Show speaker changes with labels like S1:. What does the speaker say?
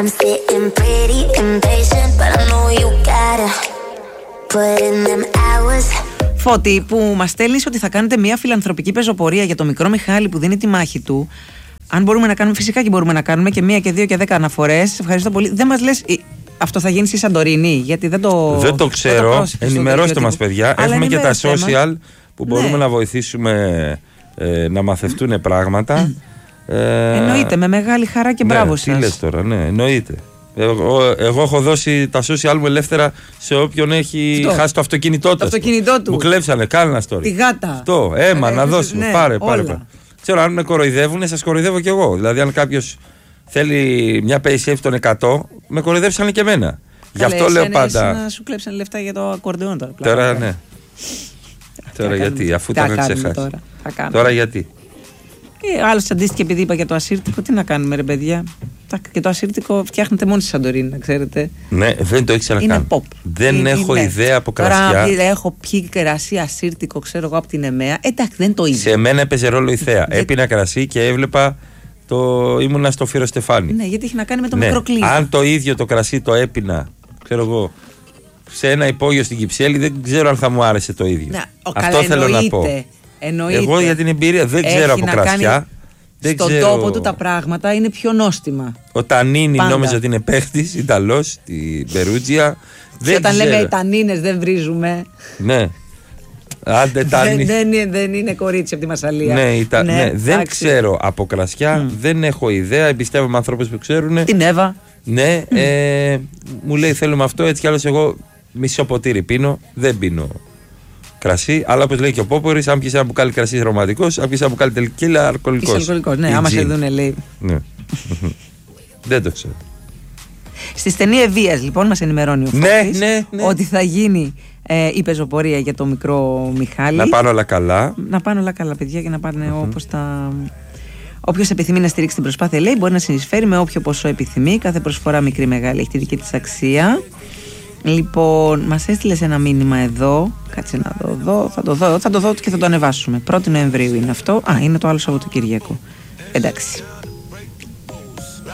S1: I'm sitting pretty impatient, but I know you gotta put in them hours.
S2: Φώτη, που μας στέλνεις ότι θα κάνετε μια φιλανθρωπική πεζοπορία για το μικρό Μιχάλη που δίνει τη μάχη του. Αν μπορούμε να κάνουμε, φυσικά και μπορούμε να κάνουμε και 1 και 2 και 10 αναφορές. Ευχαριστώ πολύ. Δεν μας λες, αυτό θα γίνει στη Σαντορίνη, γιατί δεν το
S3: ξέρω. Ενημερώστε μας, παιδιά. Έχουμε και τα social που μπορούμε να βοηθήσουμε να μαθευτούν πράγματα.
S2: Εννοείται, με μεγάλη χαρά και μπράβο σας.
S3: Τι λες τώρα, ναι, εννοείται. Εγώ έχω δώσει τα social μου ελεύθερα σε όποιον έχει χάσει το αυτοκίνητό του. Μου κλέψανε, κάνε ένα story.
S2: Τη γάτα.
S3: Αυτό, να δώσουμε. Πάρε. Ξέρω, αν με κοροϊδεύουνε, σας κοροϊδεύω κι εγώ. Δηλαδή, αν κάποιος θέλει μια PaySafe των 100, με κοροϊδεύσανε και εμένα. Γι' αυτό λέω πάντα.
S2: Να σου κλέψανε λεφτά για το ακορντεόν τώρα.
S3: Τώρα, ναι. Τώρα γιατί, αφού το είχα ξεχάσει. Τώρα γιατί.
S2: Άλλωστε, αντίστοιχα, επειδή είπα για το ασύρτικο, τι να κάνουμε, ρε παιδιά. Και το ασύρτικο φτιάχνετε μόνο στη Σαντορίνη, να ξέρετε.
S3: Ναι, δεν το ήξερα καν. Δεν έχω ιδέα από κρασιά.
S2: Τώρα έχω πιει κρασί ασύρτικο, ξέρω εγώ, από την ΕΜΕΑ. Εντάξει, δεν το είδα.
S3: Σε μένα έπαιζε ρόλο η θέα. Έπινα κρασί και έβλεπα. Ήμουνα στο Φιεροστεφάνι.
S2: Ναι, γιατί έχει να κάνει με το μικρό κλίμα.
S3: Αν το ίδιο το κρασί το έπινα, ξέρω εγώ, σε ένα υπόγειο στην Κυψέλη, δεν ξέρω αν θα μου άρεσε το ίδιο.
S2: Ναι,
S3: αυτό θέλω να πω. Εγώ για την εμπειρία δεν ξέρω από κρασιά.
S2: Στον τόπο του τα πράγματα είναι πιο νόστιμα.
S3: Ο Τανίνι νόμιζα ότι είναι παίχτης, Ιταλός, την Περούτζια.
S2: Και όταν λέμε Ιτανίνες δεν βρίζουμε.
S3: Ναι. Άντε,
S2: δεν είναι κορίτσι από τη Μασσαλία.
S3: Ναι, δεν ξέρω από κρασιά, δεν έχω ιδέα. Εμπιστεύομαι με ανθρώπους που ξέρουν.
S2: Την Εύα.
S3: Ναι, μου λέει θέλουμε αυτό, έτσι κι άλλως εγώ μισό ποτήρι πίνω, δεν πίνω κρασί, αλλά όπως λέει και ο Πόπορης, αν πιεις ένα μπουκάλι κρασί ρομαντικός, αν πιεις ένα μπουκάλι τελικίλα αλκοολικός.
S2: Ναι, άμα σε δούνε λέει.
S3: Ναι. Δεν το ξέρω.
S2: Στη στενή Ευβοίας λοιπόν μας ενημερώνει ο Φώτης ότι θα γίνει η πεζοπορία για το μικρό Μιχάλη.
S3: Να πάνε όλα καλά.
S2: Να πάνε όλα καλά, παιδιά, και να πάνε όπως τα... Όποιος επιθυμεί να στηρίξει την προσπάθεια, λέει, μπορεί να συνεισφέρει με όποιο ποσό επιθυμεί. Κάθε προσφορά, μικρή μεγάλη, έχει τη δική της αξία. Λοιπόν, μας έστειλες ένα μήνυμα εδώ. Κάτσε να δω εδώ. Θα το δω και θα το ανεβάσουμε. 1η Νοεμβρίου είναι αυτό. Είναι το άλλο Σαββατοκύριακο. Εντάξει.